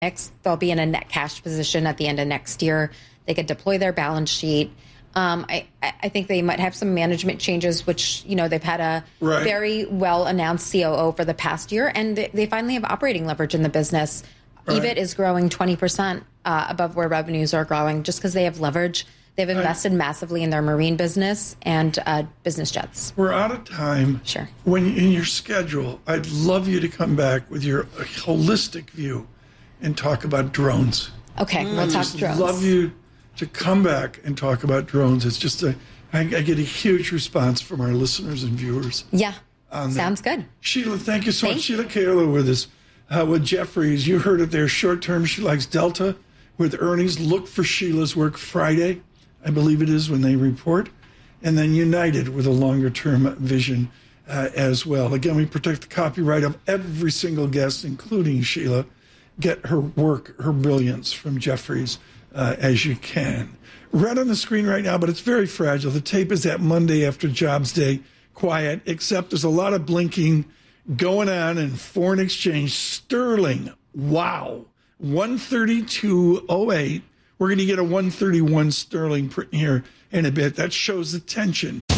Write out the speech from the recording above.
They'll be in a net cash position at the end of next year. They could deploy their balance sheet. I think they might have some management changes, which, they've had a very well-announced COO for the past year, and they finally have operating leverage in the business. Right. EBIT is growing 20% above where revenues are growing just because they have leverage. They've invested massively in their marine business and business jets. We're out of time. Sure. When in your schedule, I'd love you to come back with your holistic view and talk about drones. Okay, we'll talk drones. I'd love you to come back and talk about drones. It's just I get a huge response from our listeners and viewers. Yeah, sounds good. Sheila, thank you so much. Sheila Kahlo with us with Jefferies. You heard it there. Short term, she likes Delta with earnings. Look for Sheila's work Friday, I believe it is, when they report. And then United with a longer term vision as well. Again, we protect the copyright of every single guest, including Sheila. Get her work, her brilliance from Jefferies as you can. Red on the screen right now, but it's very fragile. The tape is that Monday after Jobs Day, quiet, except there's a lot of blinking going on in foreign exchange. Sterling, wow, 132.08. We're going to get a 131 sterling print here in a bit. That shows the tension.